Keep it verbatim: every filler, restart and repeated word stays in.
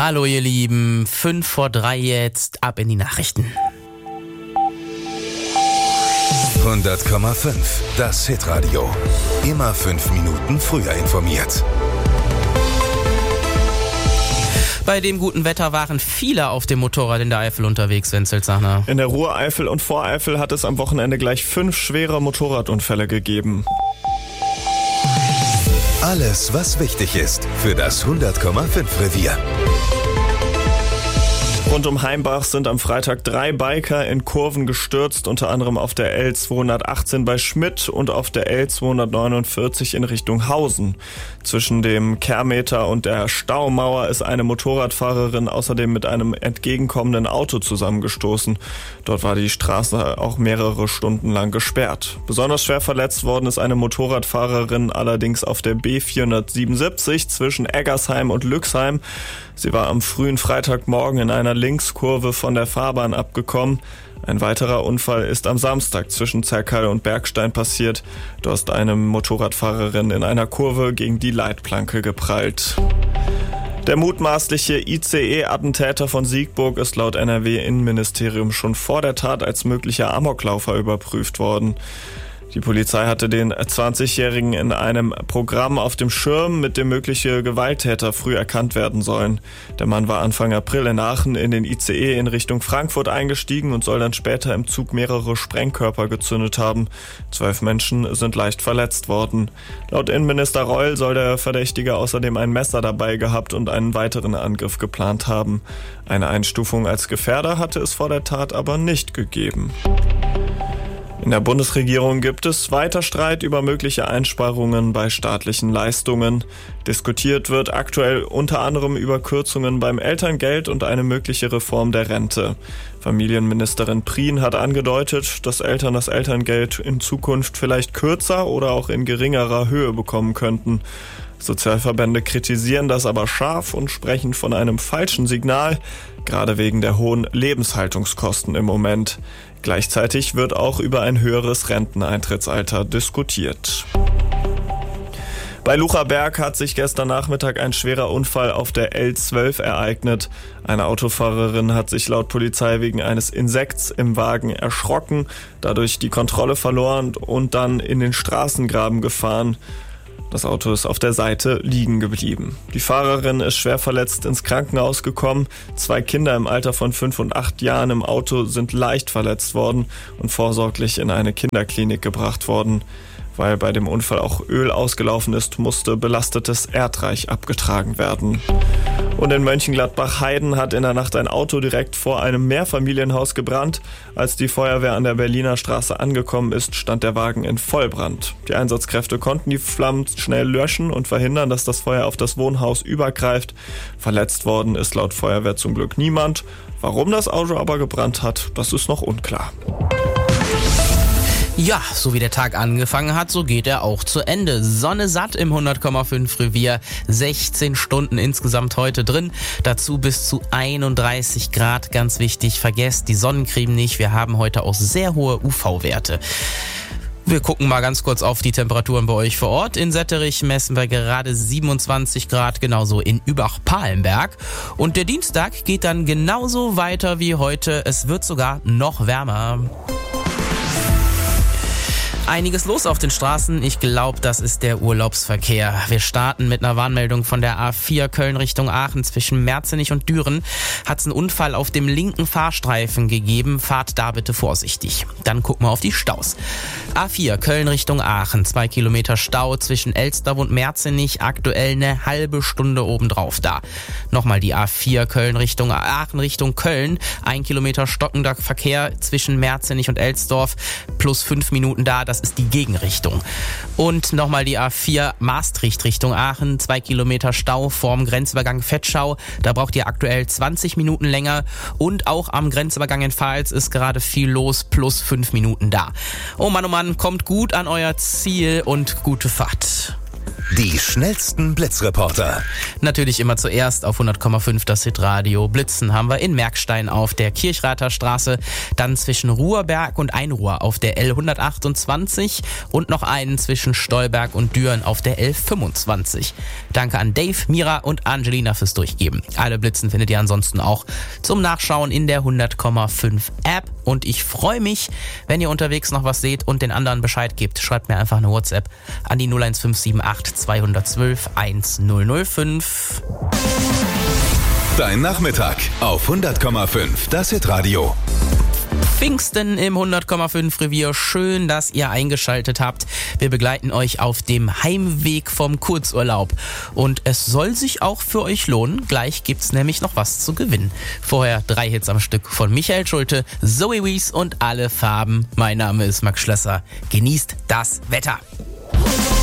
Hallo ihr Lieben, fünf vor drei jetzt, ab in die Nachrichten. hundert Komma fünf, das Hitradio. Immer fünf Minuten früher informiert. Bei dem guten Wetter waren viele auf dem Motorrad in der Eifel unterwegs, Wenzel Zachner. In der Ruhr-Eifel und Voreifel hat es am Wochenende gleich fünf schwere Motorradunfälle gegeben. Alles, was wichtig ist für das hundert Komma fünf Revier. Rund um Heimbach sind am Freitag drei Biker in Kurven gestürzt, unter anderem auf der L zweihundertachtzehn bei Schmidt und auf der L zweihundertneunundvierzig in Richtung Hausen. Zwischen dem Kehrmeter und der Staumauer ist eine Motorradfahrerin außerdem mit einem entgegenkommenden Auto zusammengestoßen. Dort war die Straße auch mehrere Stunden lang gesperrt. Besonders schwer verletzt worden ist eine Motorradfahrerin allerdings auf der B vierhundertsiebenundsiebzig zwischen Eggersheim und Lüxheim. Sie war am frühen Freitagmorgen in einer Linkskurve von der Fahrbahn abgekommen. Ein weiterer Unfall ist am Samstag zwischen Zerkal und Bergstein passiert. Dort ist eine Motorradfahrerin in einer Kurve gegen die Leitplanke geprallt. Der mutmaßliche I C E-Attentäter von Siegburg ist laut N R W-Innenministerium schon vor der Tat als möglicher Amoklaufer überprüft worden. Die Polizei hatte den zwanzigjährigen in einem Programm auf dem Schirm, mit dem mögliche Gewalttäter früh erkannt werden sollen. Der Mann war Anfang April in Aachen in den I C E in Richtung Frankfurt eingestiegen und soll dann später im Zug mehrere Sprengkörper gezündet haben. Zwölf Menschen sind leicht verletzt worden. Laut Innenminister Reul soll der Verdächtige außerdem ein Messer dabei gehabt und einen weiteren Angriff geplant haben. Eine Einstufung als Gefährder hatte es vor der Tat aber nicht gegeben. In der Bundesregierung gibt es weiter Streit über mögliche Einsparungen bei staatlichen Leistungen. Diskutiert wird aktuell unter anderem über Kürzungen beim Elterngeld und eine mögliche Reform der Rente. Familienministerin Prien hat angedeutet, dass Eltern das Elterngeld in Zukunft vielleicht kürzer oder auch in geringerer Höhe bekommen könnten. Sozialverbände kritisieren das aber scharf und sprechen von einem falschen Signal, gerade wegen der hohen Lebenshaltungskosten im Moment. Gleichzeitig wird auch über ein höheres Renteneintrittsalter diskutiert. Bei Lucherberg hat sich gestern Nachmittag ein schwerer Unfall auf der L zwölf ereignet. Eine Autofahrerin hat sich laut Polizei wegen eines Insekts im Wagen erschrocken, dadurch die Kontrolle verloren und dann in den Straßengraben gefahren. Das Auto ist auf der Seite liegen geblieben. Die Fahrerin ist schwer verletzt ins Krankenhaus gekommen. Zwei Kinder im Alter von fünf und acht Jahren im Auto sind leicht verletzt worden und vorsorglich in eine Kinderklinik gebracht worden. Weil bei dem Unfall auch Öl ausgelaufen ist, musste belastetes Erdreich abgetragen werden. Und in Mönchengladbach-Heiden hat in der Nacht ein Auto direkt vor einem Mehrfamilienhaus gebrannt. Als die Feuerwehr an der Berliner Straße angekommen ist, stand der Wagen in Vollbrand. Die Einsatzkräfte konnten die Flammen schnell löschen und verhindern, dass das Feuer auf das Wohnhaus übergreift. Verletzt worden ist laut Feuerwehr zum Glück niemand. Warum das Auto aber gebrannt hat, das ist noch unklar. Ja, so wie der Tag angefangen hat, so geht er auch zu Ende. Sonne satt im hundert Komma fünf Revier, sechzehn Stunden insgesamt heute drin. Dazu bis zu einunddreißig Grad, ganz wichtig, vergesst die Sonnencreme nicht. Wir haben heute auch sehr hohe U V-Werte. Wir gucken mal ganz kurz auf die Temperaturen bei euch vor Ort. In Setterich messen wir gerade siebenundzwanzig Grad, genauso in Übach-Palenberg. Und der Dienstag geht dann genauso weiter wie heute. Es wird sogar noch wärmer. Einiges los auf den Straßen. Ich glaube, das ist der Urlaubsverkehr. Wir starten mit einer Warnmeldung von der A vier Köln Richtung Aachen. Zwischen Merzenich und Düren hat es einen Unfall auf dem linken Fahrstreifen gegeben. Fahrt da bitte vorsichtig. Dann gucken wir auf die Staus. A vier Köln Richtung Aachen. Zwei Kilometer Stau zwischen Elsterb und Merzenich. Aktuell eine halbe Stunde obendrauf da. Nochmal die A vier Köln Richtung Aachen Richtung Köln. Ein Kilometer stockender Verkehr zwischen Merzenich und Elsdorf. Plus fünf Minuten da. Das ist die Gegenrichtung. Und nochmal die A vier Maastricht Richtung Aachen. Zwei Kilometer Stau vorm Grenzübergang Vetschau. Da braucht ihr aktuell zwanzig Minuten länger. Und auch am Grenzübergang in Pfalz ist gerade viel los. Plus fünf Minuten da. Oh Mann, oh Mann, kommt gut an euer Ziel und gute Fahrt. Die schnellsten Blitzreporter. Natürlich immer zuerst auf hundert Komma fünf das Hitradio. Blitzen haben wir in Merkstein auf der Kirchrather Straße, dann zwischen Ruhrberg und Einruhr auf der L hundertachtundzwanzig und noch einen zwischen Stolberg und Düren auf der L fünfundzwanzig. Danke an Dave, Mira und Angelina fürs Durchgeben. Alle Blitzen findet ihr ansonsten auch zum Nachschauen in der hundert Komma fünf App. Und ich freue mich, wenn ihr unterwegs noch was seht und den anderen Bescheid gebt. Schreibt mir einfach eine WhatsApp an die null eins fünf sieben acht zwei eins zwei eins null null fünf. Dein Nachmittag auf hundert Komma fünf, das Hitradio. Pfingsten im hundert Komma fünf Revier. Schön, dass ihr eingeschaltet habt. Wir begleiten euch auf dem Heimweg vom Kurzurlaub. Und es soll sich auch für euch lohnen. Gleich gibt's nämlich noch was zu gewinnen. Vorher drei Hits am Stück von Michael Schulte, Zoe Wees und Alle Farben. Mein Name ist Max Schlösser. Genießt das Wetter.